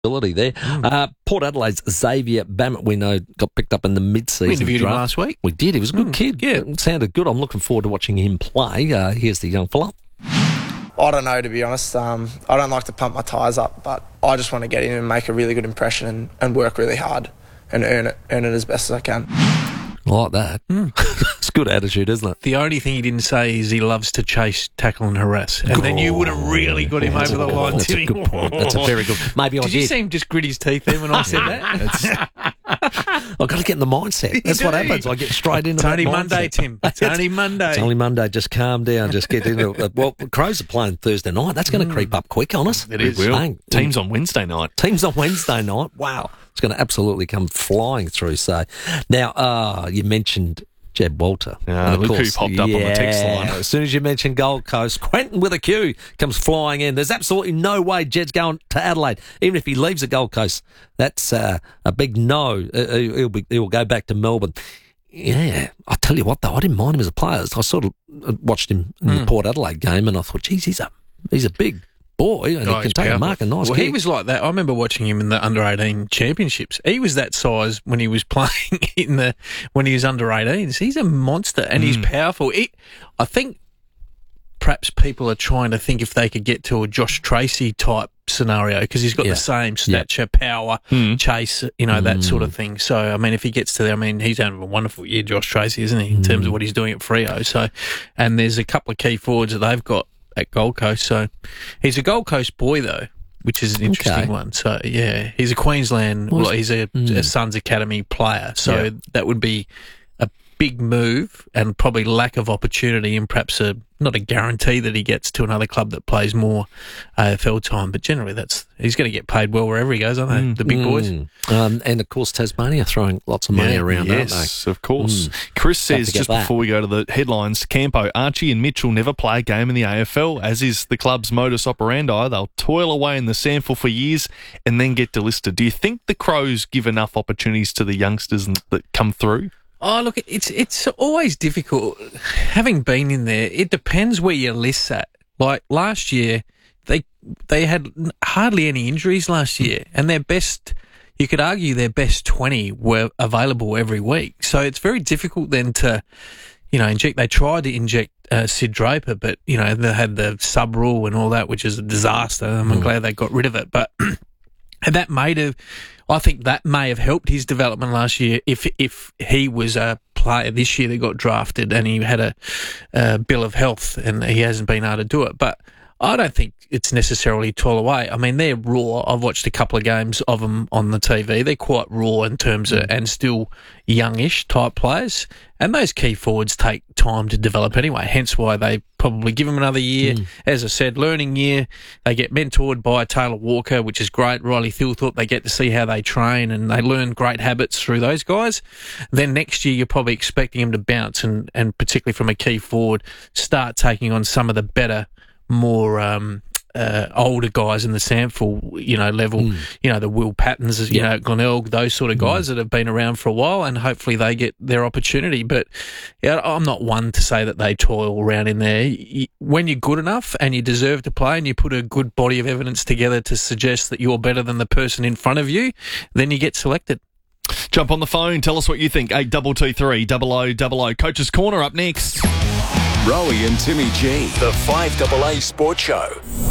ability there. Port Adelaide's Xavier Bammett, we know, got picked up in the mid-season We interviewed him draft. last week. We did. He was a good kid. Yeah. It sounded good. I'm looking forward to watching him play. Here's the young fella. I don't know, to be honest. I don't like to pump my tyres up, but I just want to get in and make a really good impression and work really hard and earn it as best as I can. I like that. It's a good attitude, isn't it? The only thing he didn't say is he loves to chase, tackle and harass. And then you would have really got him over the line. That's a good point. That's a very good Maybe I Did you see him just grit his teeth then when I said that? I've got to get in the mindset. That's what happens. I get straight into It's that only mindset. Monday, Tim. It's only Monday. It's only Monday. Just calm down. Just get into it. Well, Crows are playing Thursday night. That's going to creep up quick on us. It is. Bang. Teams on Wednesday night. Teams on Wednesday night. Wow. It's going to absolutely come flying through. So now, you mentioned Jeb Walter. And of look who course, popped up on the text line. As soon as you mention Gold Coast, Quentin with a Q comes flying in. There's absolutely no way Jed's going to Adelaide. Even if he leaves the Gold Coast, that's a big no. He'll go back to Melbourne. Yeah, I tell you what though, I didn't mind him as a player. I sort of watched him in the Port Adelaide game, and I thought, geez, he's a big boy, and he can take a mark, a nice Well, kick. he was like that. I remember watching him in the under-18 championships. He was that size when he was playing when he was under-18s. He's a monster, and he's powerful. I think perhaps people are trying to think if they could get to a Josh Tracy type scenario because he's got the same stature, power, chase, that sort of thing. So, I mean, if he gets to there, I mean, he's having a wonderful year, Josh Tracy, isn't he, in terms of what he's doing at Freo. So, and there's a couple of key forwards that they've got at Gold Coast. So he's a Gold Coast boy, though, which is an interesting one. So, yeah, he's a Queensland, he's a Suns Academy player. So that would be a big move and probably lack of opportunity and perhaps not a guarantee that he gets to another club that plays more AFL time. But generally, he's going to get paid well wherever he goes, aren't they? The big boys. And, of course, Tasmania throwing lots of money around, aren't they? Yes, of course. Chris says, just before we go to the headlines, Campo, Archie and Mitchell never play a game in the AFL, as is the club's modus operandi. They'll toil away in the sample for years and then get delisted. Do you think the Crows give enough opportunities to the youngsters that come through? Oh, look, it's always difficult. Having been in there, it depends where your list's at. Like last year, they had hardly any injuries last year, and you could argue their best 20 were available every week. So it's very difficult then to, inject. They tried to inject Sid Draper, but, they had the sub rule and all that, which is a disaster. I'm glad they got rid of it. But I think that may have helped his development last year if he was a player this year that got drafted and he had a bill of health and he hasn't been able to do it. But I don't think it's necessarily toil away. I mean, they're raw. I've watched a couple of games of them on the TV. They're quite raw in terms of, and still youngish type players. And those key forwards take time to develop anyway, hence why they probably give them another year. As I said, learning year. They get mentored by Taylor Walker, which is great. Riley Thilthorpe, they get to see how they train and they learn great habits through those guys. Then next year, you're probably expecting them to bounce and particularly from a key forward, start taking on some of the better, more older guys in the sample, level, the Will Pattons, Glenelg, those sort of guys that have been around for a while, and hopefully they get their opportunity. But I'm not one to say that they toil around in there. When you're good enough and you deserve to play and you put a good body of evidence together to suggest that you're better than the person in front of you, then you get selected. Jump on the phone. Tell us what you think. 8223 0000. Coach's Corner up next. Rowie and Timmy G, the 5AA Sports Show.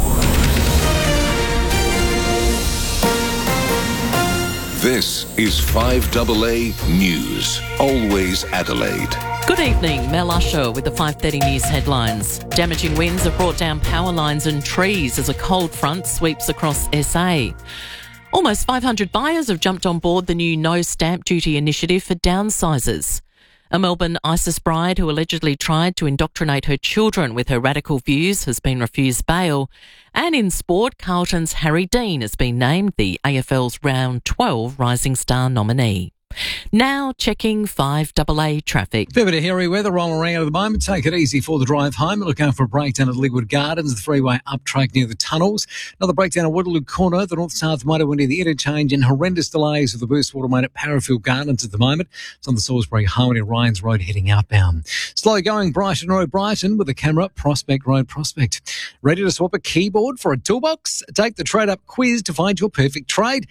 This is 5AA News. Always Adelaide. Good evening, Mel Usher with the 5:30 News headlines. Damaging winds have brought down power lines and trees as a cold front sweeps across SA. Almost 500 buyers have jumped on board the new no stamp duty initiative for downsizers. A Melbourne ISIS bride who allegedly tried to indoctrinate her children with her radical views has been refused bail. And in sport, Carlton's Harry Dean has been named the AFL's Round 12 Rising Star nominee. Now checking 5AA traffic. Fair bit of hairy weather rolling around at the moment. Take it easy for the drive home. Look out for a breakdown at Leawood Gardens, the freeway up track near the tunnels. Another breakdown at Waterloo Corner, the north-south motorway near the interchange, and horrendous delays with the Boost Waterway at Parafield Gardens at the moment. It's on the Salisbury Harmony Ryans Road heading outbound. Slow going Brighton Road Brighton with the camera Prospect Road Prospect. Ready to swap a keyboard for a toolbox? Take the trade-up quiz to find your perfect trade.